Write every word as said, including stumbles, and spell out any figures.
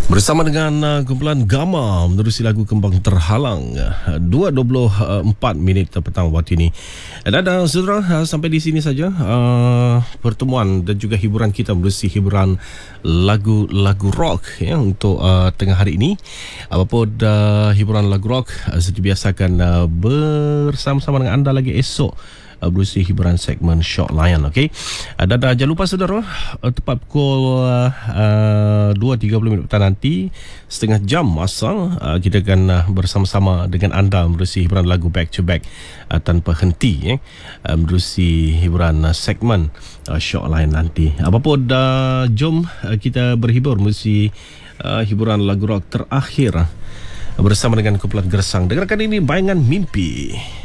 Bersama dengan uh, kumpulan Gamma menerusi lagu Kembang Terhalang uh, dua dua puluh empat minit petang waktu ini. Dan uh, saudara, uh, sampai di sini saja uh, pertemuan dan juga hiburan kita menerusi hiburan lagu-lagu rock ya, untuk uh, tengah hari ini. Apapun uh, hiburan lagu rock, uh, seperti biasa akan uh, bersama-sama dengan anda lagi esok berusia hiburan segmen Shock Layan. Okay? Dan uh, jangan lupa saudara, uh, tepat pukul uh, dua tiga puluh minit petang nanti, setengah jam masa, uh, kita akan uh, bersama-sama dengan anda berusia hiburan lagu back to back uh, tanpa henti, eh? uh, berusia hiburan uh, segmen uh, Shock Layan nanti. Apapun, uh, jom uh, kita berhibur berusia uh, hiburan lagu rock terakhir uh, bersama dengan kumpulan Gersang. Dengarkan ini, Bayangan Mimpi.